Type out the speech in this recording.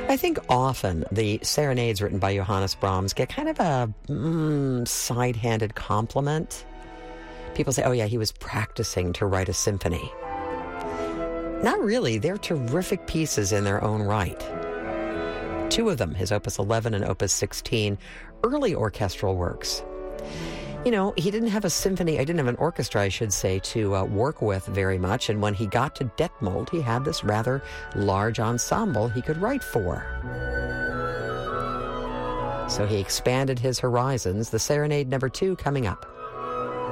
I think often the serenades written by Johannes Brahms get kind of a side-handed compliment. People say, oh yeah, he was practicing to write a symphony. Not really. They're terrific pieces in their own right. Two of them, his Opus 11 and Opus 16, early orchestral works. You know, he didn't have a symphony, I didn't have an orchestra, I should say, to work with very much. And when he got to Detmold, he had this rather large ensemble he could write for. So he expanded his horizons. The Serenade number 2 coming up.